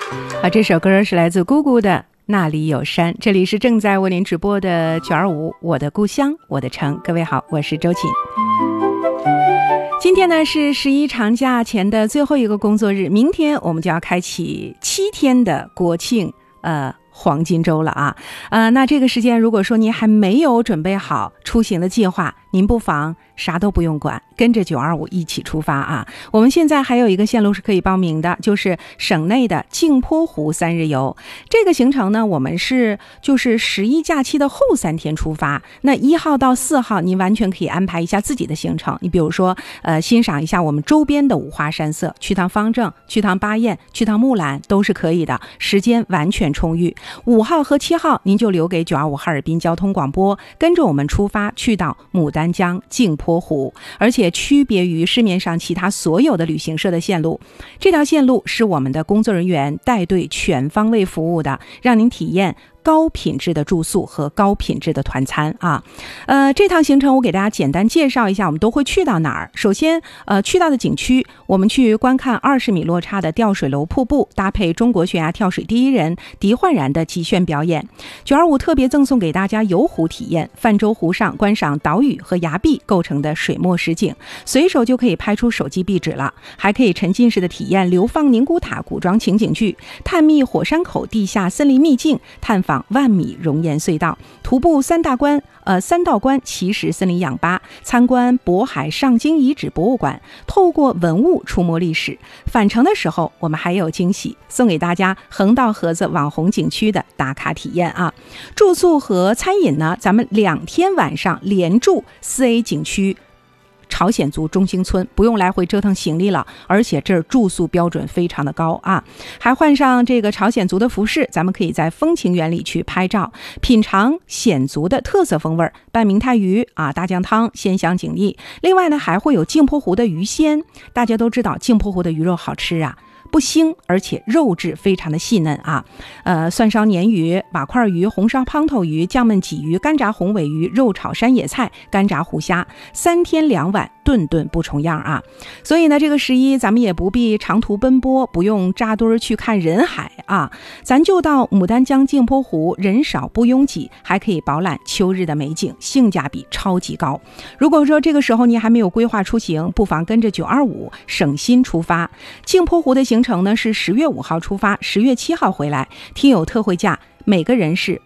好，这首歌是来自姑姑的《那里有山》，这里是正在为您直播的925我的故乡我的城。各位好，我是周瑾。今天呢是11长假前的最后一个工作日，明天我们就要开启7天的国庆黄金周了啊。那这个时间如果说您还没有准备好出行的计划，您不妨啥都不用管，跟着925一起出发啊！我们现在还有一个线路是可以报名的，就是省内的镜泊湖3日游。这个行程呢，我们就是11假期的后3天出发。那1号到4号，您完全可以安排一下自己的行程。你比如说，欣赏一下我们周边的五花山色，去趟方正，去趟巴彦，去趟木兰都是可以的，时间完全充裕。5号和7号，您就留给925哈尔滨交通广播，跟着我们出发去到牡丹江镜泊湖。而且区别于市面上其他所有的旅行社的线路，这条线路是我们的工作人员带队全方位服务的，让您体验高品质的住宿和高品质的团餐啊。这趟行程我给大家简单介绍一下，我们都会去到哪儿。首先去到的景区，我们去观看20米落差的吊水楼瀑布，搭配中国悬崖跳水第一人狄焕然的极炫表演。925特别赠送给大家游湖体验，泛舟湖上观赏岛屿和崖壁构成的水墨实景，随手就可以拍出手机壁纸了。还可以沉浸式的体验流放宁古塔古装情景剧，探秘火山口地下森林秘境，探访万米熔岩隧道，徒步三道关奇石森林氧吧，参观渤海上京遗址博物馆，透过文物触摸历史。返程的时候我们还有惊喜，送给大家横道河子网红景区的打卡体验啊。住宿和餐饮呢，咱们2天晚上连住4A 景区朝鲜族中兴村，不用来回折腾行李了，而且这儿住宿标准非常的高啊。还换上这个朝鲜族的服饰，咱们可以在风情园里去拍照，品尝鲜族的特色风味，拌明太鱼啊，大酱汤鲜香景丽。另外呢，还会有镜泊湖的鱼鲜，大家都知道镜泊湖的鱼肉好吃啊，不腥，而且肉质非常的细嫩啊。蒜烧鲶鱼、瓦块鱼、红烧胖头鱼、酱焖鲫鱼、干炸红尾鱼、肉炒山野菜、干炸虎虾，3天2晚，顿顿不重样啊。所以呢，这个11咱们也不必长途奔波，不用扎堆去看人海啊，咱就到牡丹江镜泊湖，人少不拥挤，还可以饱览秋日的美景，性价比超级高。如果说这个时候你还没有规划出行，不妨跟着925省心出发。镜泊湖的行程呢是10月5号出发，10月7号回来，听友特惠价每个人是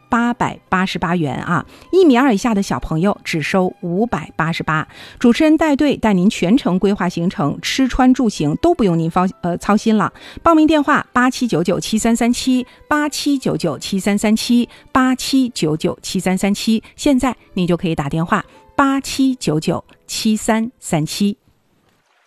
888元啊，1.2米以下的小朋友只收588。主持人带队带您全程规划行程，吃穿住行都不用您操心了。报名电话87997337 87997337 87997337，现在你就可以打电话87997337。